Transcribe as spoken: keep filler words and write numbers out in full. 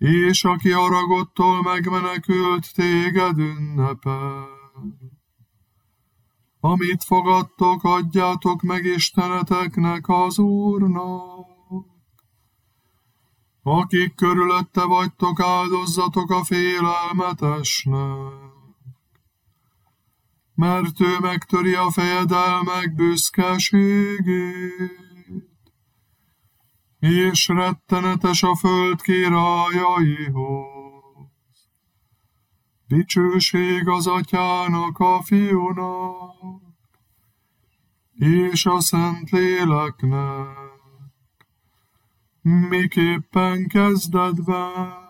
és aki haragodtól megmenekült, téged ünnepel. Amit fogadtok, adjátok meg Isteneteknek, az Úrnak. Akik körülötte vagytok, áldozzatok a félelmetesnek, mert ő megtöri a fejedelmek büszkeségét, és rettenetes a föld királyaihoz. Dicsőség az Atyának, a Fiúnak, és a Szentléleknek, miképpen kezdetben,